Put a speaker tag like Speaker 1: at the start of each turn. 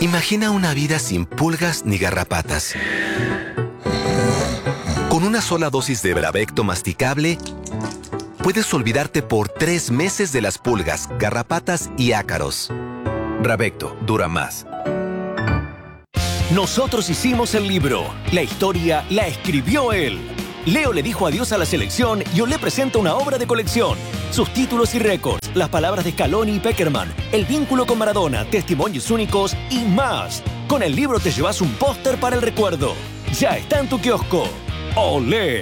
Speaker 1: Imagina una vida sin pulgas ni garrapatas. Con una sola dosis de Bravecto masticable, puedes olvidarte por 3 meses de las pulgas, garrapatas y ácaros. Bravecto dura más.
Speaker 2: Nosotros hicimos el libro. La historia la escribió él. Leo le dijo adiós a la selección y Olé presenta una obra de colección. Sus títulos y récords, las palabras de Scaloni y Peckerman, el vínculo con Maradona, testimonios únicos y más. Con el libro te llevas un póster para el recuerdo. Ya está en tu kiosco. ¡Olé!